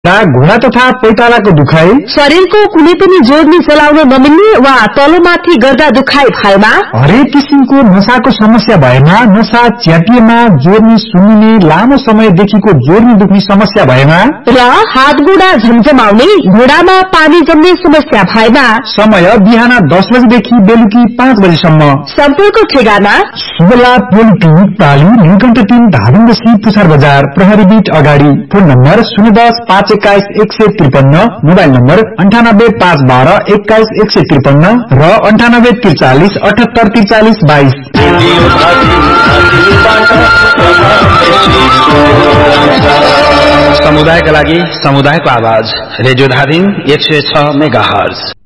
घुँडा तथा पैतालाको दुखाइ, शरीरको कुनै पनि जोड्नी चलाउन नमिल्ने वा तलमाथि गर्दा दुखाइ भएमा, हरेक किसिमको नसाको समस्या भएमा, नसा च्यापिएमा, जोड्नी सुन्निने, लामो समयदेखिको जोड्नी दुख्ने समस्या भएमा र हात गोडा झमझमाउने, घुँडामा पानी जम्ने समस्या भएमा समय बिहान 10 बजेदेखि बेलुकी 5 बजेसम्म। सम्पर्क ठेगाना शुभला पोलिक्लिनिक पाली, नीलकण्ठ 3, धादिङ पुछार बजार, प्रहरी बीट अगाडि। फोन नम्बर 010-521-153, मोबाइल नम्बर 98-512-21153 र 98-43-78-43-22। समुदायका लागि समुदायको आवाज, रेडियो धादिङ 106 मेगाहर्ज।